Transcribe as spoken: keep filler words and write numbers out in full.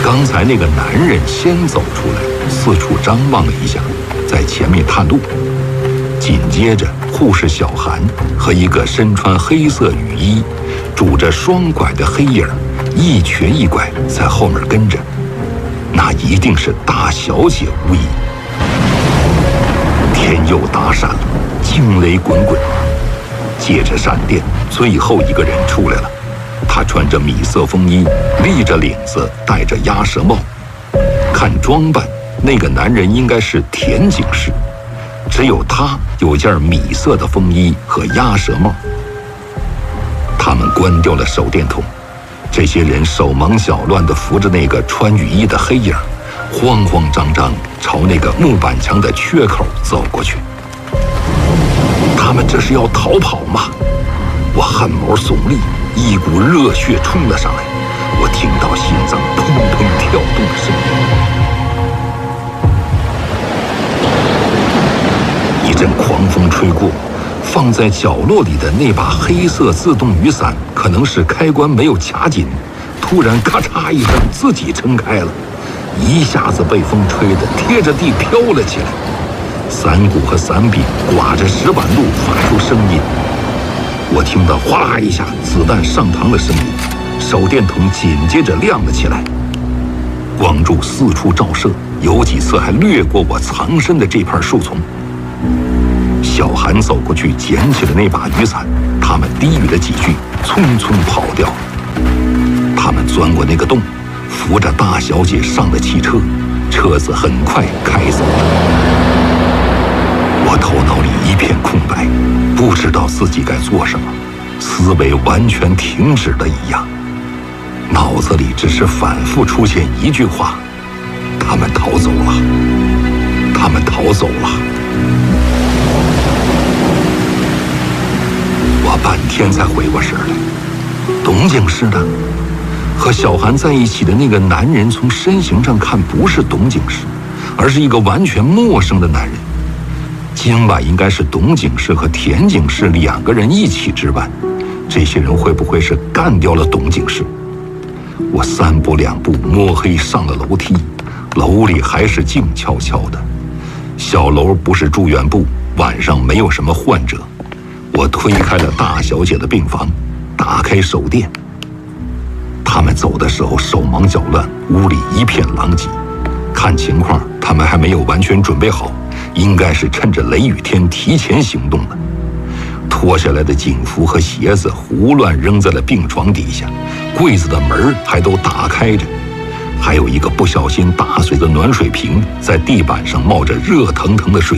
刚才那个男人先走出来，四处张望了一下，在前面探路。紧接着，护士小韩和一个身穿黑色雨衣、拄着双拐的黑影一瘸一拐在后面跟着，那一定是大小姐无疑。天又打闪了，惊雷滚滚，借着闪电，最后一个人出来了。他穿着米色风衣，立着领子，戴着鸭舌帽。看装扮，那个男人应该是田警士，只有他有件米色的风衣和鸭舌帽。他们关掉了手电筒，这些人手忙脚乱地扶着那个穿雨衣的黑影，慌慌张张朝那个木板墙的缺口走过去。他们这是要逃跑吗？我汗毛耸立，一股热血冲了上来，我听到心脏砰砰跳动的声音。一阵狂风吹过，放在角落里的那把黑色自动雨伞可能是开关没有卡紧，突然咔嚓一声自己撑开了，一下子被风吹得贴着地飘了起来。伞骨和伞柄刮着石板路发出声音，我听到哗啦一下子弹上膛的声音，手电筒紧接着亮了起来，光柱四处照射，有几次还掠过我藏身的这片树丛。小韩走过去捡起了那把雨伞，他们低语了几句，匆匆跑掉。他们钻过那个洞，扶着大小姐上了汽车，车子很快开走了。我头脑里一片空白，不知道自己该做什么，思维完全停止了一样，脑子里只是反复出现一句话：他们逃走了，他们逃走了。我半天才回过神来，董警士呢？和小韩在一起的那个男人，从身形上看不是董警士，而是一个完全陌生的男人。今晚应该是董警士和田警士两个人一起值班，这些人会不会是干掉了董警士？我三步两步摸黑上了楼梯，楼里还是静悄悄的。小楼不是住院部，晚上没有什么患者。我推开了大小姐的病房，打开手电。他们走的时候手忙脚乱，屋里一片狼藉。看情况，他们还没有完全准备好，应该是趁着雷雨天提前行动了。脱下来的警服和鞋子胡乱扔在了病床底下，柜子的门还都打开着，还有一个不小心打碎的暖水瓶在地板上冒着热腾腾的水